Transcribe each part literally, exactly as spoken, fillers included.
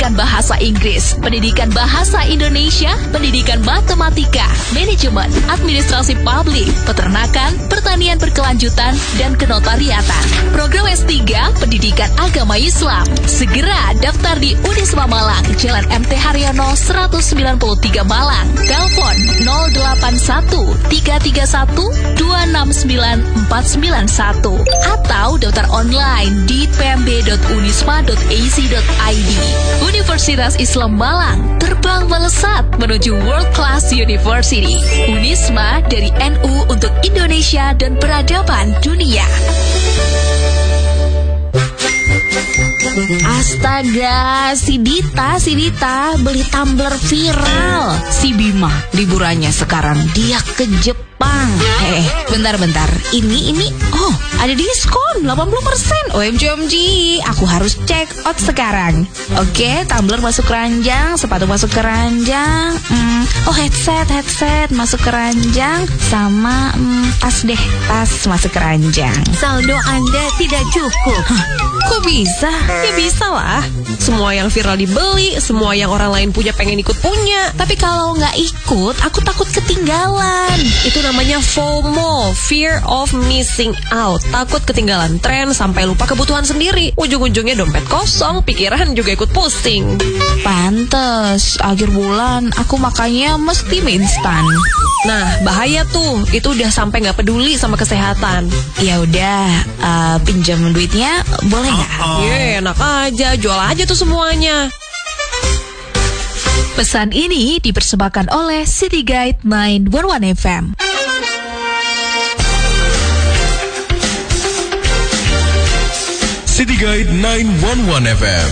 pendidikan bahasa Inggris, pendidikan bahasa Indonesia, pendidikan matematika, manajemen, administrasi publik, peternakan, pertanian berkelanjutan, dan kenotariatan. Program S tiga, pendidikan agama Islam. Segera daftar di Unisma Malang, Jalan M T Haryono seratus sembilan puluh tiga Malang. Telepon nol delapan satu tiga tiga satu dua enam sembilan empat sembilan satu atau daftar online di p m b dot unisma dot a c dot i d. Universitas Islam Malang, terbang melesat menuju World Class University. Unisma dari N U untuk Indonesia dan peradaban dunia. Astaga, si Dita, si Dita beli tumbler viral. Si Bima liburannya sekarang dia ke Jepang. Eh, bentar-bentar. Ini, ini, oh, ada diskon delapan puluh persen. O M G, O M G, aku harus check out sekarang. Oke, tumbler masuk keranjang, sepatu masuk keranjang. Hmm, oh, headset, headset masuk keranjang. Sama hmm, tas deh, tas masuk keranjang. Saldo Anda tidak cukup. Hah, kok bisa? Ya bisa lah. Semua yang viral dibeli, semua yang orang lain punya pengen ikut punya. Tapi kalau nggak ikut, aku takut ketinggalan. Itu namanya FOMO, Fear of Missing Out. Takut ketinggalan tren sampai lupa kebutuhan sendiri. Ujung-ujungnya dompet kosong, pikiran juga ikut pusing. Pantes, akhir bulan aku makannya mesti mie instan. Nah, bahaya tuh. Itu udah sampai nggak peduli sama kesehatan. Ya udah, uh, pinjam duitnya boleh nggak? Iya, enak aja. Jual aja tuh semuanya. Pesan ini dipersembahkan oleh City Guide sembilan satu satu F M. City Guide sembilan satu satu F M.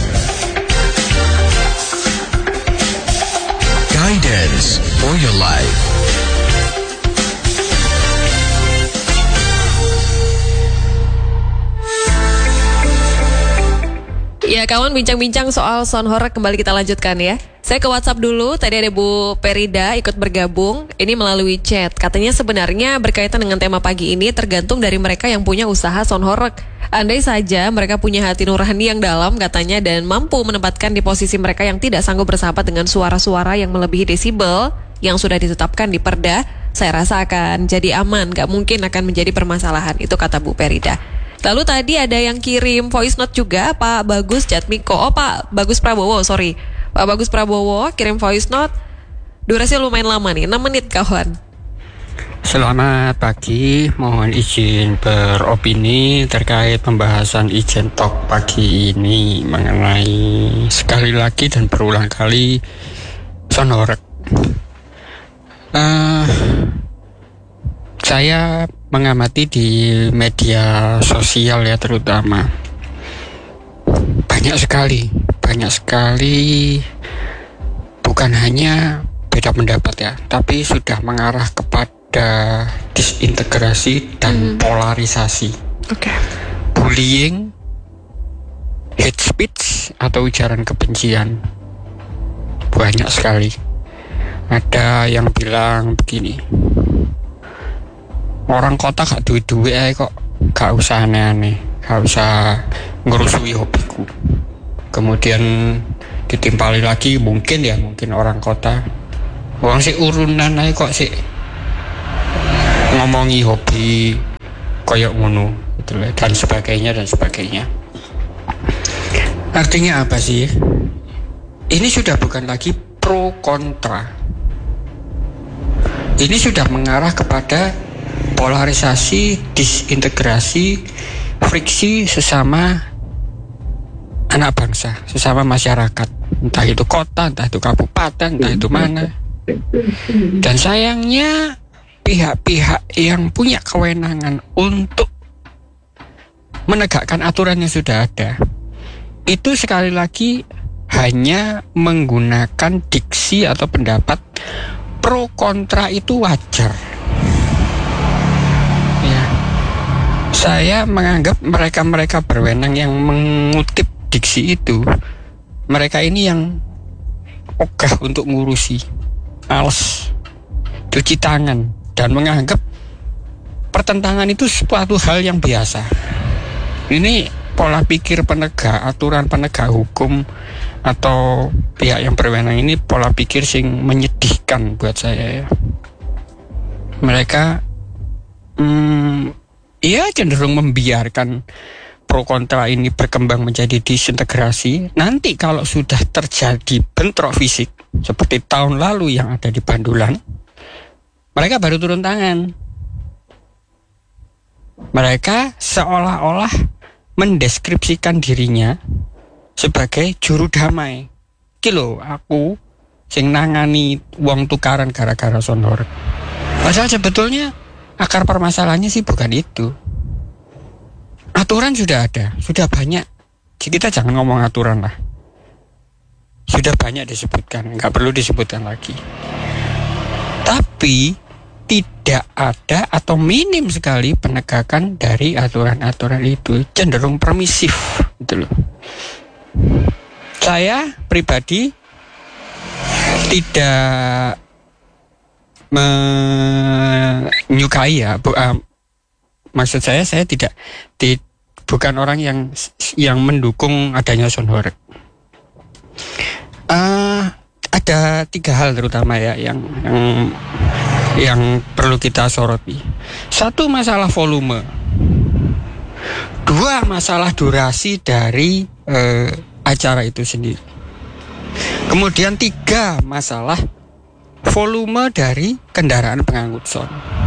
Guidance for your life. Ya kawan, bincang-bincang soal sound horror kembali kita lanjutkan ya. Saya ke WhatsApp dulu, tadi ada Bu Perida ikut bergabung, ini melalui chat. Katanya sebenarnya berkaitan dengan tema pagi ini tergantung dari mereka yang punya usaha sound horror. Andai saja mereka punya hati nurani yang dalam katanya dan mampu menempatkan di posisi mereka yang tidak sanggup bersahabat dengan suara-suara yang melebihi desibel yang sudah ditetapkan di perda, saya rasa akan jadi aman, gak mungkin akan menjadi permasalahan, itu kata Bu Perida. Lalu tadi ada yang kirim voice note juga, Pak Bagus Jatmiko. Oh, Pak Bagus Prabowo, sorry. Pak Bagus Prabowo kirim voice note. Durasinya lumayan lama nih, enam menit kawan. Selamat pagi, mohon izin beropini terkait pembahasan Ijen Talk pagi ini mengenai sekali lagi dan berulang kali sound horror. Uh, saya mengamati di media sosial ya terutama banyak sekali banyak sekali bukan hanya beda pendapat ya, tapi sudah mengarah kepada disintegrasi dan hmm. polarisasi. Oke. Okay. Bullying, hate speech atau ujaran kebencian banyak sekali. Ada yang bilang begini, orang kota gak duit-duit aja kok, gak usah aneh-aneh, gak usah ngerusui hobiku. Kemudian ditimpali lagi mungkin ya, mungkin orang kota, orang sih urunan aja kok sih ngomongi hobi koyok ngono gitu, dan sebagainya dan sebagainya. Artinya apa sih? Ini sudah bukan lagi pro kontra. Ini sudah mengarah kepada polarisasi, disintegrasi, friksi sesama anak bangsa, sesama masyarakat. Entah itu kota, entah itu kabupaten, entah itu mana. Dan sayangnya pihak-pihak yang punya kewenangan untuk menegakkan aturan yang sudah ada, itu sekali lagi hanya menggunakan diksi atau pendapat pro kontra itu wajar. Ya, saya menganggap mereka-mereka berwenang yang mengutip diksi itu, mereka ini yang ogah untuk ngurusi, males cuci tangan dan menganggap pertentangan itu suatu hal yang biasa. Ini pola pikir penegak, aturan penegak hukum atau pihak yang berwenang ini pola pikir sing menyedihkan buat saya ya. Mereka hmm, ya cenderung membiarkan pro kontra ini berkembang menjadi disintegrasi. Nanti kalau sudah terjadi bentrok fisik seperti tahun lalu yang ada di Bandulan, mereka baru turun tangan. Mereka seolah-olah mendeskripsikan dirinya sebagai juru damai. Iki lho, aku sing nangani wong tukaran gara-gara Sonhor. Padahal sebetulnya akar permasalahannya sih bukan itu. Aturan sudah ada, sudah banyak. Jadi kita jangan ngomong aturan lah. Sudah banyak disebutkan, nggak perlu disebutkan lagi. Tapi tidak ada atau minim sekali penegakan dari aturan-aturan itu, cenderung permisif gitu loh. Saya pribadi tidak menyukai ya, bu, uh, maksud saya saya tidak di, bukan orang yang yang mendukung adanya Sonhor. Uh, ada tiga hal terutama ya yang yang yang perlu kita soroti. Satu, masalah volume. Dua, masalah durasi dari uh, acara itu sendiri. Kemudian tiga, masalah volume dari kendaraan pengangkut son.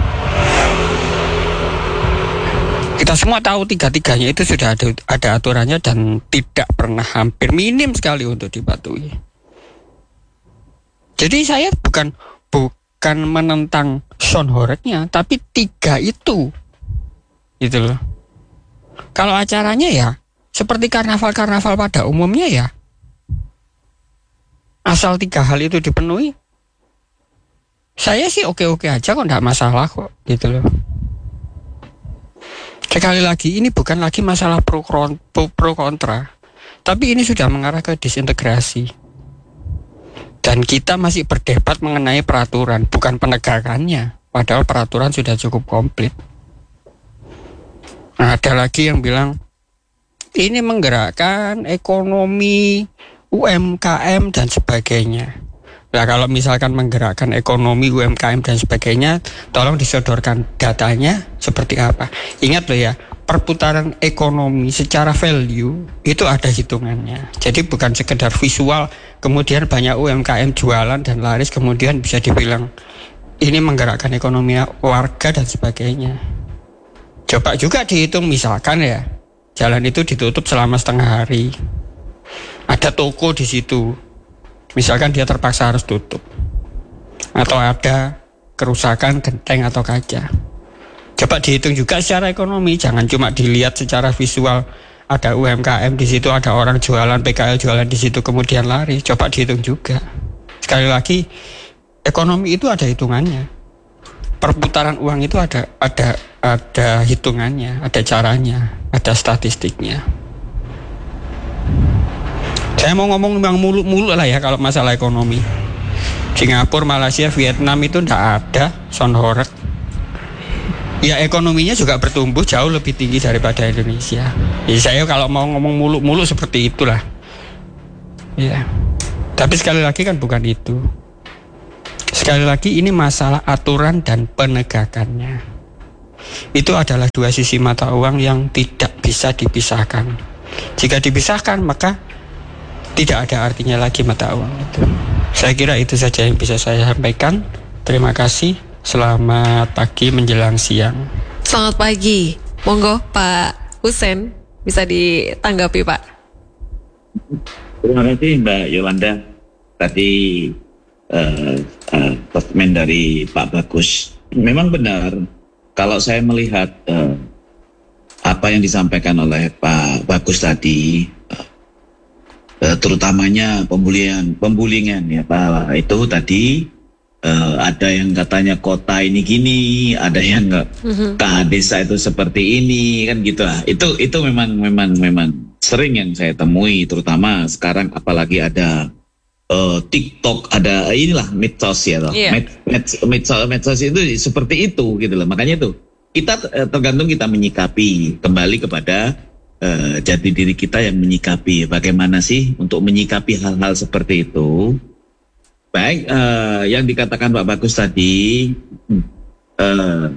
Kita semua tahu tiga-tiganya itu sudah ada, ada aturannya dan tidak pernah, hampir minim sekali untuk dipatuhi. Jadi saya bukan bukan menentang Sonhoreknya, tapi tiga itu, gitu loh. Kalau acaranya ya seperti karnaval-karnaval pada umumnya ya, asal tiga hal itu dipenuhi, saya sih oke-oke aja kok, enggak masalah kok, gitu loh. Sekali lagi, ini bukan lagi masalah pro, pro, pro kontra, tapi ini sudah mengarah ke disintegrasi. Dan kita masih berdebat mengenai peraturan, bukan penegakannya. Padahal peraturan sudah cukup komplit. Nah, ada lagi yang bilang, ini menggerakkan ekonomi, U M K M, dan sebagainya. Nah, kalau misalkan menggerakkan ekonomi, U M K M, dan sebagainya, tolong disodorkan datanya seperti apa. Ingat loh ya, perputaran ekonomi secara value itu ada hitungannya. Jadi bukan sekedar visual, kemudian banyak U M K M jualan dan laris, kemudian bisa dibilang ini menggerakkan ekonomi warga dan sebagainya. Coba juga dihitung, misalkan ya, jalan itu ditutup selama setengah hari. Ada toko di situ, misalkan dia terpaksa harus tutup. Atau ada kerusakan genteng atau kaca. Coba dihitung juga secara ekonomi, jangan cuma dilihat secara visual. Ada U M K M di situ, ada orang jualan, P K L jualan di situ, kemudian lari. Coba dihitung juga. Sekali lagi, ekonomi itu ada hitungannya. Perputaran uang itu ada ada ada hitungannya, ada caranya, ada statistiknya. Saya mau ngomong yang mulu-mulu lah ya kalau masalah ekonomi. Singapura, Malaysia, Vietnam itu tidak ada Sonhorek. Ya ekonominya juga bertumbuh jauh lebih tinggi daripada Indonesia. Jadi saya kalau mau ngomong mulu-mulu seperti itulah. Ya. Tapi sekali lagi kan bukan itu. Sekali lagi ini masalah aturan dan penegakannya. Itu adalah dua sisi mata uang yang tidak bisa dipisahkan. Jika dipisahkan maka tidak ada artinya lagi mata uang itu. Saya kira itu saja yang bisa saya sampaikan. Terima kasih. Selamat pagi menjelang siang. Selamat pagi. Monggo Pak Husen bisa ditanggapi Pak. Terima kasih Mbak Yolanda. Tadi uh, uh, statement dari Pak Bagus. Memang benar. Kalau saya melihat uh, apa yang disampaikan oleh Pak Bagus tadi, uh, uh, terutamanya pembulian, pembulingan ya Pak, itu tadi uh, ada yang katanya kota ini gini, ada yang nggak, mm-hmm. desa itu seperti ini kan gitu lah. Itu itu memang memang memang sering yang saya temui, terutama sekarang apalagi ada uh, TikTok, ada inilah medsos ya loh. Yeah. Med, med, medsos, medsos itu seperti itu gitu loh. Makanya itu kita tergantung kita menyikapi kembali kepada uh, jati diri kita yang menyikapi. Bagaimana sih untuk menyikapi hal-hal seperti itu? Baik, uh, yang dikatakan Pak Bagus tadi, uh,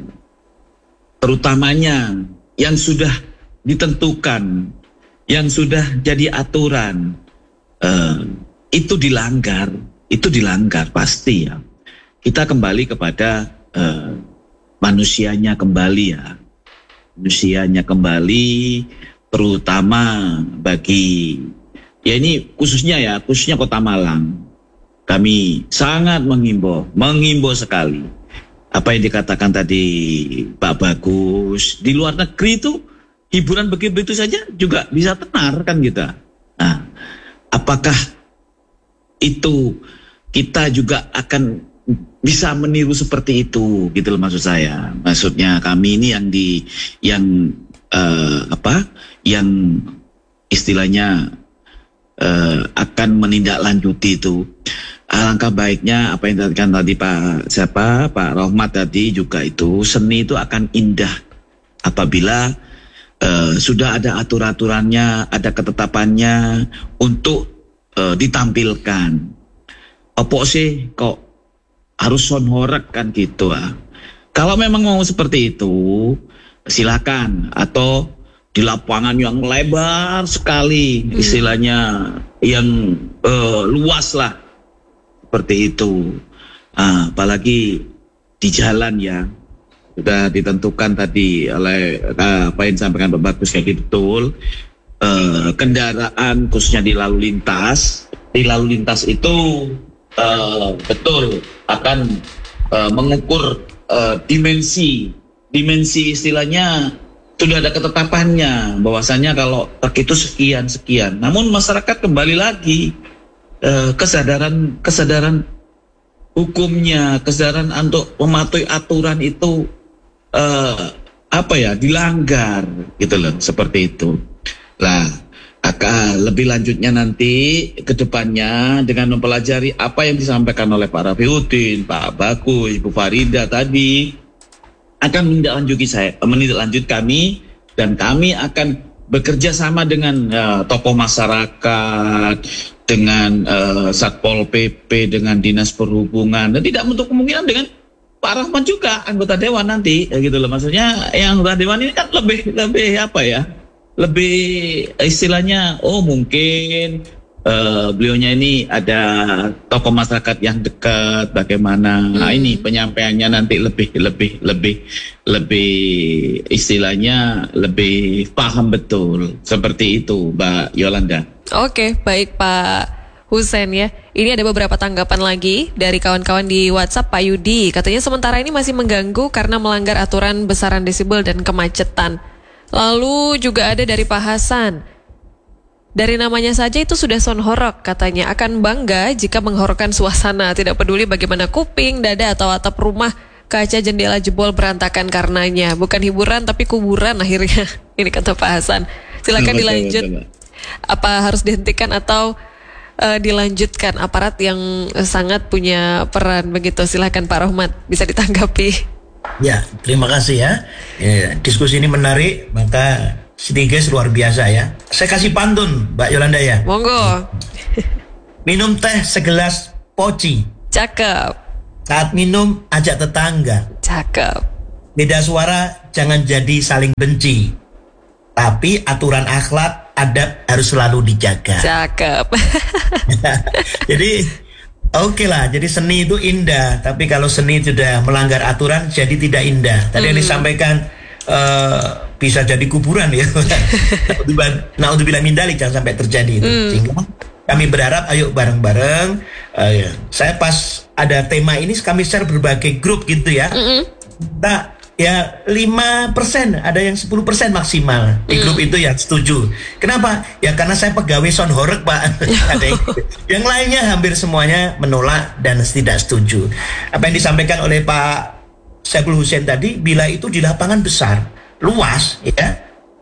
terutamanya yang sudah ditentukan, yang sudah jadi aturan, uh, itu dilanggar, itu dilanggar pasti ya. Kita kembali kepada uh, manusianya kembali ya, manusianya kembali, terutama bagi, ya ini khususnya ya, khususnya Kota Malang, kami sangat menghimbau, menghimbau sekali apa yang dikatakan tadi Pak Bagus. Di luar negeri itu hiburan begitu saja juga bisa tenar kan kita. Nah, apakah itu kita juga akan bisa meniru seperti itu gitu loh maksud saya. Maksudnya kami ini yang di yang uh, apa yang istilahnya uh, akan menindaklanjuti itu. Alangkah baiknya apa yang dikatakan tadi Pak siapa Pak Rohmat tadi juga, itu seni itu akan indah apabila uh, sudah ada aturan-aturannya, ada ketetapannya untuk uh, ditampilkan. Apa sih kok harus sound horeg kan gitu ah. Kalau memang mau seperti itu silakan, atau di lapangan yang lebar sekali, hmm. istilahnya yang uh, luas lah seperti itu. Ah, apalagi di jalan ya sudah ditentukan tadi oleh uh, apa yang disampaikan Pak Bagus kayak gitu betul. Uh, kendaraan khususnya di lalu lintas, di lalu lintas itu Uh, betul akan uh, mengukur uh, dimensi dimensi istilahnya sudah ada ketetapannya bahwasanya kalau truk itu sekian sekian. Namun masyarakat kembali lagi uh, kesadaran kesadaran hukumnya, kesadaran untuk mematuhi aturan itu uh, apa ya dilanggar gitu loh, seperti itu. Lah akan lebih lanjutnya nanti ke depannya dengan mempelajari apa yang disampaikan oleh Pak Rafiuddin, Pak Bagus, Ibu Farida tadi, akan menindaklanjuti saya, menindaklanjut kami, dan kami akan bekerja sama dengan uh, tokoh masyarakat, dengan uh, Satpol P P, dengan Dinas Perhubungan, dan tidak menutup kemungkinan dengan Pak Rahman juga anggota dewan nanti, ya gitu loh. Maksudnya yang anggota dewan ini kan lebih lebih apa ya? Lebih istilahnya, oh mungkin uh, beliaunya ini ada tokoh masyarakat yang dekat, bagaimana hmm. nah, ini penyampaiannya nanti lebih lebih lebih lebih istilahnya lebih paham betul seperti itu, Mbak Yolanda. Oke, baik Pak Hussein ya. Ini ada beberapa tanggapan lagi dari kawan-kawan di WhatsApp. Pak Yudi katanya sementara ini masih mengganggu karena melanggar aturan besaran desibel dan kemacetan. Lalu juga ada dari Pak Hasan. Dari namanya saja itu sudah sound horeg, katanya akan bangga jika menghororkan suasana, tidak peduli bagaimana kuping, dada atau atap rumah, kaca jendela jebol berantakan karenanya. Bukan hiburan tapi kuburan akhirnya. Ini kata Pak Hasan. Silakan dilanjut. Apa harus dihentikan atau uh, dilanjutkan? Aparat yang sangat punya peran begitu. Silakan Pak Rohmat, bisa ditanggapi. Ya, terima kasih ya. ya. Diskusi ini menarik, maka Sitiges luar biasa ya. Saya kasih pantun, Mbak Yolanda ya. Monggo. Minum teh segelas poci. Cakep. Saat minum ajak tetangga. Cakep. Beda suara jangan jadi saling benci. Tapi aturan akhlak adab harus selalu dijaga. Cakep. Jadi oke okay lah, jadi seni itu indah, tapi kalau seni sudah melanggar aturan jadi tidak indah. Tadi hmm. yang disampaikan uh, bisa jadi kuburan ya. Naudzubillah min dzalik, jangan sampai terjadi itu. Hmm. Sehingga kami berharap ayo bareng-bareng. Uh, ya. Saya pas ada tema ini kami share berbagai grup gitu ya. Hmm. Nah, ya lima persen, ada yang sepuluh persen maksimal di grup mm. itu yang setuju. Kenapa? Ya karena saya pegawai sound horeg Pak. Ada yang, yang lainnya hampir semuanya menolak dan tidak setuju. Apa yang disampaikan oleh Pak Saiful Hussein tadi, bila itu di lapangan besar, luas ya.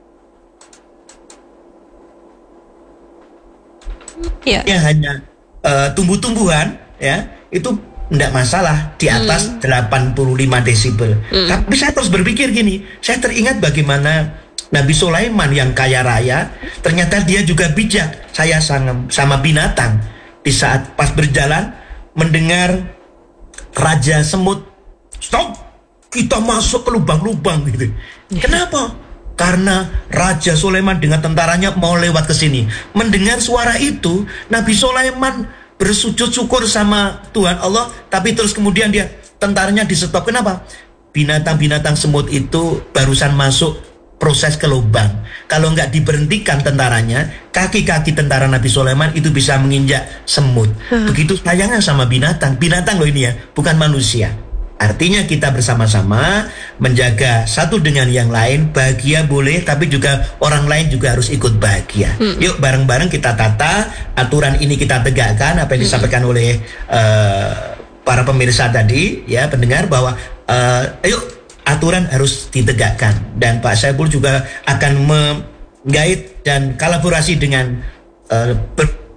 Ya, ya hanya uh, tumbuh-tumbuhan ya, itu tidak masalah di atas hmm. delapan puluh lima desibel. Hmm. Tapi saya terus berpikir gini, saya teringat bagaimana Nabi Sulaiman yang kaya raya, ternyata dia juga bijak. Saya sama, sama binatang. Di saat pas berjalan, mendengar Raja Semut, stop, kita masuk ke lubang-lubang gitu. Kenapa? Karena Raja Sulaiman dengan tentaranya mau lewat ke sini. Mendengar suara itu, Nabi Sulaiman bersujud syukur sama Tuhan Allah, tapi terus kemudian dia tentaranya di stop. Kenapa? Binatang-binatang semut itu barusan masuk proses ke lubang. Kalau nggak diberhentikan tentaranya, kaki-kaki tentara Nabi Sulaiman itu bisa menginjak semut. Hmm. Begitu sayangnya sama binatang. Binatang loh ini ya, bukan manusia. Artinya kita bersama-sama menjaga satu dengan yang lain. Bahagia boleh, tapi juga orang lain juga harus ikut bahagia. Hmm. Yuk bareng-bareng kita tata, aturan ini kita tegakkan. Apa yang disampaikan hmm. oleh uh, para pemirsa tadi, ya pendengar, bahwa uh, ayo aturan harus ditegakkan. Dan Pak Saiful juga akan menggait dan kolaborasi dengan uh, ber-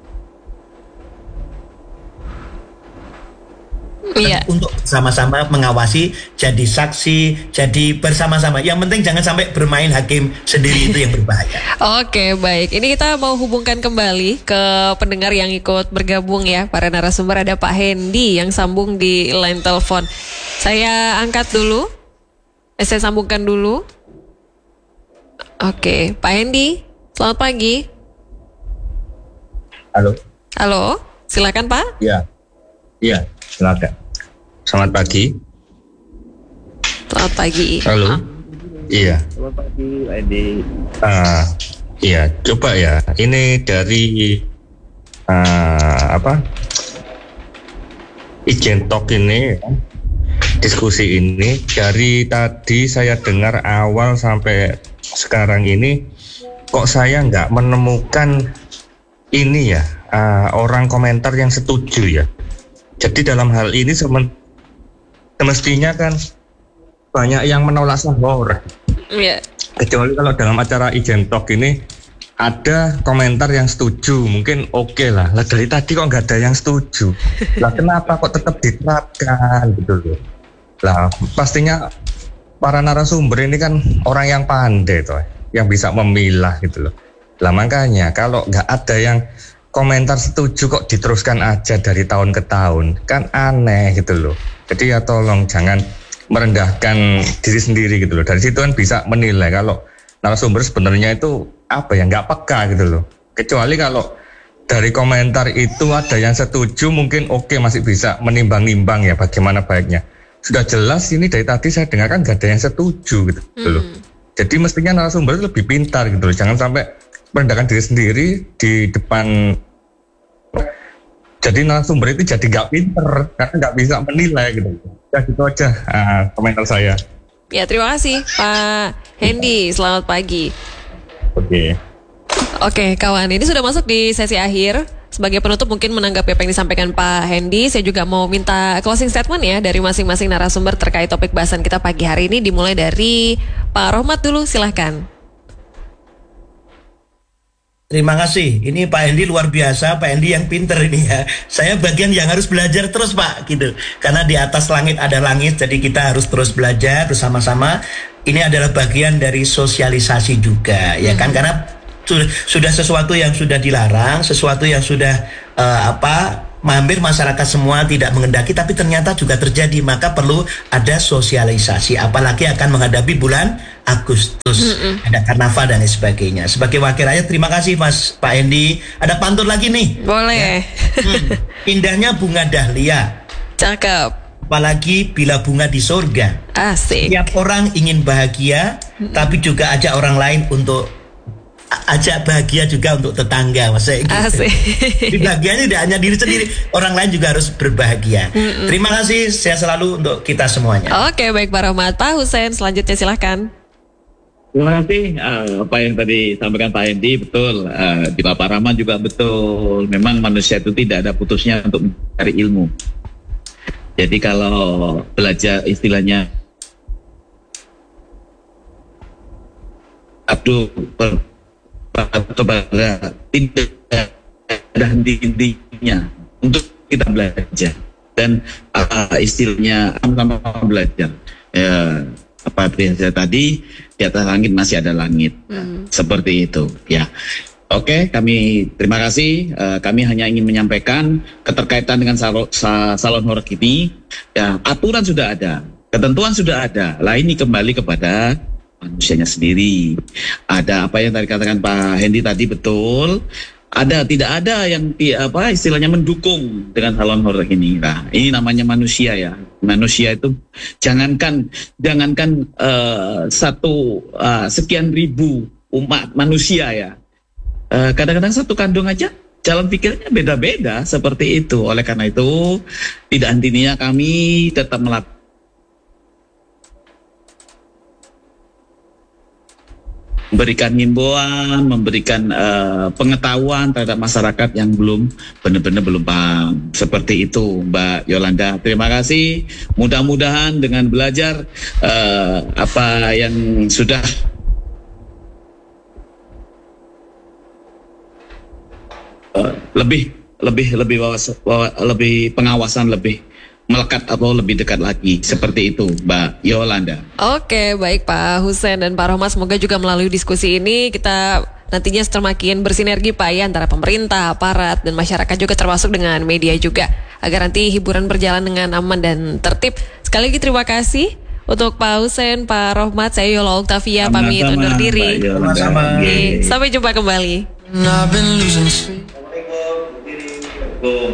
Iya. Untuk sama-sama mengawasi, jadi saksi, jadi bersama-sama. Yang penting jangan sampai bermain hakim sendiri, itu yang berbahaya. Oke, baik. Ini kita mau hubungkan kembali ke pendengar yang ikut bergabung ya. Para narasumber, ada Pak Hendy yang sambung di line telepon. Saya angkat dulu. Eh, saya sambungkan dulu. Oke, Pak Hendy, selamat pagi. Halo. Halo, silakan Pak. Iya, iya, silakan. Selamat pagi. Selamat pagi. Halo. Iya. Selamat pagi, Edi. Uh, iya, coba ya. Ini dari uh, apa? Ijen Talk ini, diskusi ini dari tadi saya dengar awal sampai sekarang ini, kok saya nggak menemukan ini ya uh, orang komentar yang setuju ya. Jadi dalam hal ini semen semestinya kan banyak yang menolak sahur. Iya. Kecuali kalau dalam acara Ijen Talk ini ada komentar yang setuju, mungkin oke okay lah. Lah dari tadi kok nggak ada yang setuju. Lah kenapa kok tetap diterapkan gitu loh. Lah pastinya para narasumber ini kan orang yang pandai toh, yang bisa memilah gitu loh. Lah makanya kalau nggak ada yang komentar setuju kok diteruskan aja dari tahun ke tahun, kan aneh gitu loh. Jadi ya tolong jangan merendahkan diri sendiri gitu loh. Dari situ kan bisa menilai kalau narasumber sebenarnya itu apa ya, nggak peka gitu loh. Kecuali kalau dari komentar itu ada yang setuju, mungkin oke okay, masih bisa menimbang-nimbang ya bagaimana baiknya. Sudah jelas ini dari tadi saya dengar kan nggak ada yang setuju gitu mm. loh. Jadi mestinya narasumber itu lebih pintar gitu loh. Jangan sampai merendahkan diri sendiri di depan. Jadi narasumber itu jadi nggak pinter karena nggak bisa menilai gitu. Ya gitu aja uh, komentar saya. Ya terima kasih Pak Hendy. Selamat pagi. Oke. Oke kawan, ini sudah masuk di sesi akhir. Sebagai penutup mungkin menanggapi apa yang disampaikan Pak Hendy, saya juga mau minta closing statement ya dari masing-masing narasumber terkait topik bahasan kita pagi hari ini. Dimulai dari Pak Rohmat dulu, silahkan. Terima kasih. Ini Pak Hendy luar biasa. Pak Hendy yang pinter ini ya. Saya bagian yang harus belajar terus Pak gitu. Karena di atas langit ada langit, jadi kita harus terus belajar bersama-sama. Ini adalah bagian dari sosialisasi juga, ya kan? Karena sudah, sudah sesuatu yang sudah dilarang, sesuatu yang sudah uh, apa? hampir masyarakat semua tidak mengendaki, tapi ternyata juga terjadi, maka perlu ada sosialisasi, apalagi akan menghadapi bulan Agustus, mm-mm. ada karnaval dan lain sebagainya. Sebagai wakil rakyat, terima kasih Mas Pak Hendy. Ada pantun lagi nih. Boleh. Ya. Hmm. Indahnya bunga dahlia. Cakep. Apalagi bila bunga di surga. Asik. Tiap orang ingin bahagia, mm-mm. tapi juga ajak orang lain untuk ajak bahagia juga untuk tetangga, maksudnya gitu. Asik. Jadi bahagianya tidak hanya diri sendiri, orang lain juga harus berbahagia. Mm-mm. Terima kasih, sehat selalu untuk kita semuanya. Oke, baik Pak Rohmat. Pak Hussein, selanjutnya silahkan. Terima kasih. Uh, apa yang tadi sampaikan Pak Hendy betul. Uh, di Bapak Rahman juga betul. Memang manusia itu tidak ada putusnya untuk mencari ilmu. Jadi kalau belajar istilahnya, aduh, per kepada tidak ada henti-hentinya untuk kita belajar dan uh, istilahnya sama-sama belajar ya, apa biasa tadi, di atas langit masih ada langit. Hmm. Seperti itu, ya. Oke, kami terima kasih. Uh, kami hanya ingin menyampaikan keterkaitan dengan salon, salon horor ini. Ya, aturan sudah ada, ketentuan sudah ada. Lah ini kembali kepada manusianya sendiri. Ada apa yang tadi katakan Pak Hendy tadi betul. Ada tidak ada yang apa istilahnya mendukung dengan salon horor ini. Nah, ini namanya manusia ya. Manusia itu jangankan jangankan uh, satu uh, sekian ribu umat manusia ya. Uh, kadang-kadang satu kandung aja jalan pikirnya beda-beda seperti itu. Oleh karena itu tidak henti-hentinya kami tetap melakukan memberikan himbauan, memberikan uh, pengetahuan terhadap masyarakat yang belum benar-benar belum paham. Seperti itu, Mbak Yolanda. Terima kasih. Mudah-mudahan dengan belajar uh, apa yang sudah uh, lebih lebih lebih wawas, wawas, lebih pengawasan lebih melekat atau lebih dekat lagi, seperti itu Mbak Yolanda. Oke, baik Pak Hussein dan Pak Rohmat, semoga juga melalui diskusi ini kita nantinya semakin bersinergi Pak ya, antara pemerintah, aparat, dan masyarakat juga termasuk dengan media juga, agar nanti hiburan berjalan dengan aman dan tertib. Sekali lagi terima kasih untuk Pak Hussein, Pak Rohmat. Saya Yola Oktavia pamit undur diri. Sama-sama. Oke, sampai jumpa kembali. I've been losing sleep.